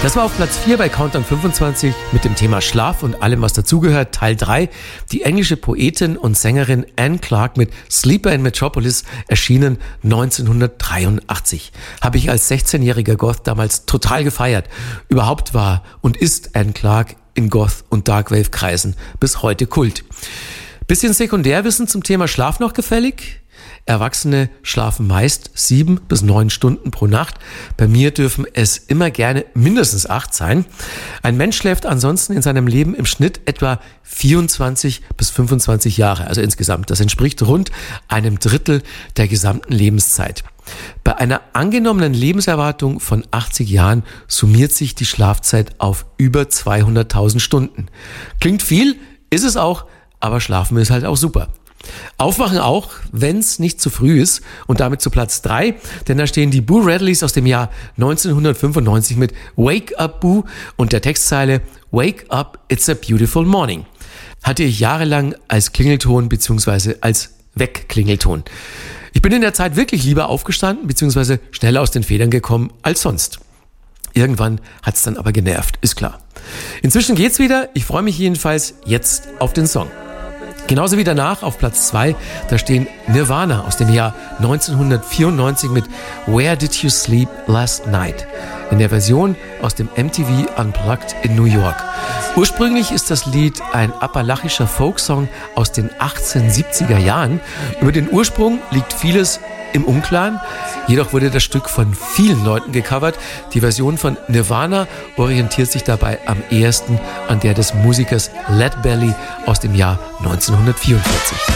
Das war auf Platz 4 bei Countdown 25 mit dem Thema Schlaf und allem, was dazugehört. Teil 3, die englische Poetin und Sängerin Anne Clark mit Sleeper in Metropolis, erschienen 1983. Habe ich als 16-jähriger Goth damals total gefeiert. Überhaupt war und ist Anne Clark in Goth- und Darkwave-Kreisen bis heute Kult. Bisschen Sekundärwissen zum Thema Schlaf noch gefällig? Erwachsene schlafen meist 7 bis 9 Stunden pro Nacht. Bei mir dürfen es immer gerne mindestens 8 sein. Ein Mensch schläft ansonsten in seinem Leben im Schnitt etwa 24 bis 25 Jahre, also insgesamt. Das entspricht rund einem Drittel der gesamten Lebenszeit. Bei einer angenommenen Lebenserwartung von 80 Jahren summiert sich die Schlafzeit auf über 200.000 Stunden. Klingt viel, ist es auch, aber Schlafen ist halt auch super. Aufwachen auch, wenn es nicht zu früh ist, und damit zu Platz 3, denn da stehen die Boo Radleys aus dem Jahr 1995 mit Wake Up Boo und der Textzeile Wake Up, It's a Beautiful Morning. Hatte ich jahrelang als Klingelton bzw. als Wegklingelton. Ich bin in der Zeit wirklich lieber aufgestanden bzw. schneller aus den Federn gekommen als sonst. Irgendwann hat's dann aber genervt, ist klar. Inzwischen geht's wieder, ich freue mich jedenfalls jetzt auf den Song. Genauso wie danach auf Platz 2, da stehen Nirvana aus dem Jahr 1994 mit Where Did You Sleep Last Night? In der Version aus dem MTV Unplugged in New York. Ursprünglich ist das Lied ein appalachischer Folksong aus den 1870er Jahren. Über den Ursprung liegt vieles im Unklaren, jedoch wurde das Stück von vielen Leuten gecovert. Die Version von Nirvana orientiert sich dabei am ehesten an der des Musikers Lead Belly aus dem Jahr 1944.